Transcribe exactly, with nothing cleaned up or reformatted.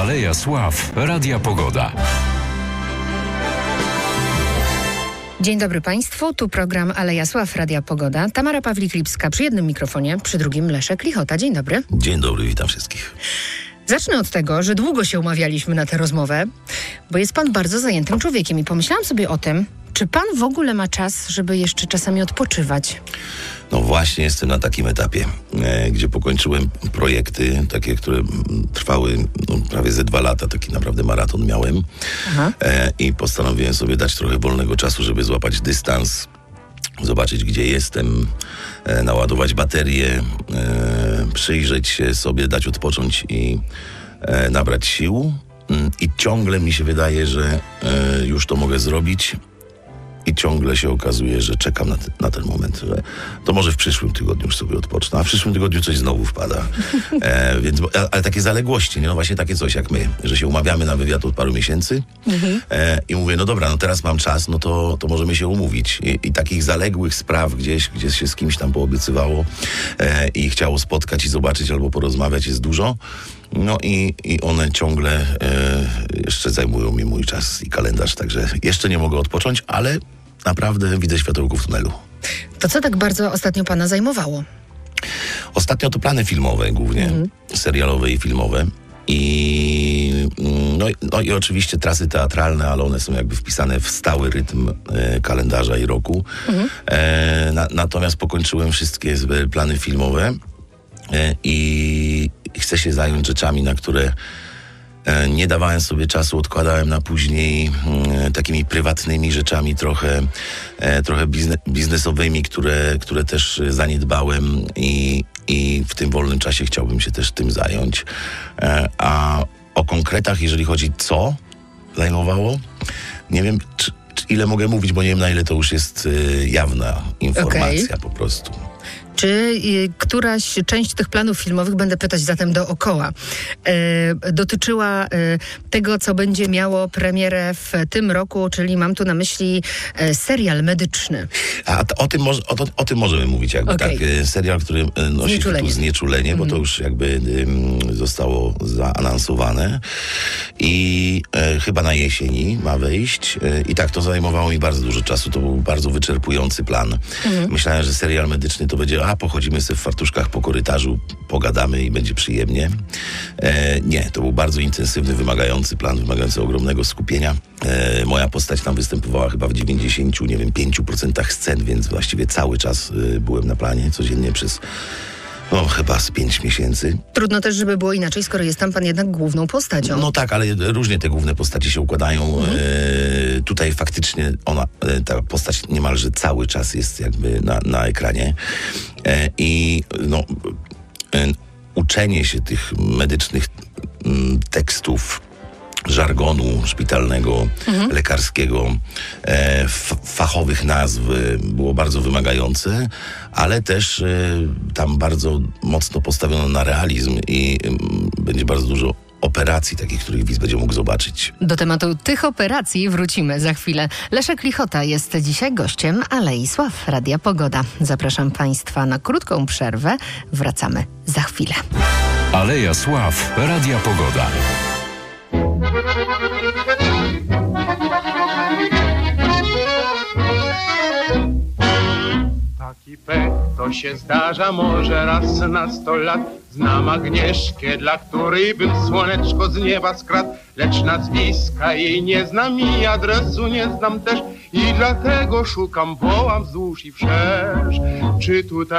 Aleja Sław Radia Pogoda. Dzień dobry Państwu, tu program Aleja Sław Radia Pogoda. Tamara Pawlik-Lipska przy jednym mikrofonie, przy drugim Leszek Lichota. Dzień dobry. Dzień dobry, witam wszystkich. Zacznę od tego, że długo się umawialiśmy na tę rozmowę, bo jest pan bardzo zajętym człowiekiem i pomyślałam sobie o tym, czy pan w ogóle ma czas, żeby jeszcze czasami odpoczywać? No właśnie jestem na takim etapie, e, gdzie pokończyłem projekty, takie, które trwały no, prawie ze dwa lata, taki naprawdę maraton miałem. Aha. E, i postanowiłem sobie dać trochę wolnego czasu, żeby złapać dystans, zobaczyć, gdzie jestem, e, naładować baterię, e, przyjrzeć się sobie, dać odpocząć i e, nabrać sił. I ciągle mi się wydaje, że e, już to mogę zrobić. I ciągle się okazuje, że czekam na, te, na ten moment, że to może w przyszłym tygodniu już sobie odpocznę, a w przyszłym tygodniu coś znowu wpada. E, więc, ale takie zaległości, nie? No właśnie takie coś jak my, że się umawiamy na wywiad od paru miesięcy mhm. e, i mówię, no dobra, no teraz mam czas, no to, to możemy się umówić. I, i takich zaległych spraw gdzieś, gdzie się z kimś tam poobiecywało e, i chciało spotkać i zobaczyć albo porozmawiać jest dużo. No i, i one ciągle e, jeszcze zajmują mi mój czas i kalendarz, także jeszcze nie mogę odpocząć, ale naprawdę widzę światełko w tunelu. To co tak bardzo ostatnio pana zajmowało? Ostatnio to plany filmowe głównie, mhm. serialowe i filmowe. I, no, no i oczywiście trasy teatralne, ale one są jakby wpisane w stały rytm e, kalendarza i roku. Mhm. E, na, natomiast pokończyłem wszystkie plany filmowe e, i chcę się zająć rzeczami, na które e, nie dawałem sobie czasu, odkładałem na później, e, takimi prywatnymi rzeczami trochę, e, trochę bizne, biznesowymi, które, które też zaniedbałem i, i w tym wolnym czasie chciałbym się też tym zająć. E, a o konkretach, jeżeli chodzi co zajmowało, nie wiem, czy, czy ile mogę mówić, bo nie wiem, na ile to już jest e, jawna informacja okay. po prostu. Czy y, któraś część tych planów filmowych, będę pytać zatem dookoła, y, dotyczyła y, tego, co będzie miało premierę w tym roku, czyli mam tu na myśli y, serial medyczny. A to, o, tym może, o, to, o tym możemy mówić jakby okay. tak. Y, serial, który y, nosi tytuł Znieczulenie, mm-hmm. bo to już jakby y, zostało zaanonsowane i y, chyba na jesieni ma wyjść y, i tak to zajmowało mi bardzo dużo czasu. To był bardzo wyczerpujący plan. Mm-hmm. Myślałem, że serial medyczny to będzie a pochodzimy sobie w fartuszkach po korytarzu, pogadamy i będzie przyjemnie. E, nie, to był bardzo intensywny, wymagający plan, wymagający ogromnego skupienia. E, moja postać tam występowała chyba w dziewięćdziesięciu, nie wiem, pięciu procentach scen, więc właściwie cały czas y, byłem na planie, codziennie przez no chyba z pięć miesięcy. Trudno też, żeby było inaczej, skoro jest tam pan jednak główną postacią. No tak, ale różnie te główne postacie się układają. Mhm. E, tutaj faktycznie ona, e, ta postać niemalże cały czas jest jakby na, na ekranie. E, I no, e, uczenie się tych medycznych m, tekstów, żargonu szpitalnego, mhm. lekarskiego, e, f- fachowych nazw było bardzo wymagające, ale też e, tam bardzo mocno postawiono na realizm i e, będzie bardzo dużo operacji takich, których widz będzie mógł zobaczyć. Do tematu tych operacji wrócimy za chwilę. Leszek Lichota jest dzisiaj gościem Alei Sław Radia Pogoda. Zapraszam Państwa na krótką przerwę. Wracamy za chwilę. Aleja Sław Radia Pogoda. Taki pech to się zdarza może raz na sto lat. Znam Agnieszkę, dla której bym słoneczko z nieba skradł, lecz nazwiska jej nie znam i adresu nie znam też i dlatego szukam, wołam wzdłuż i wszerz, czy tutaj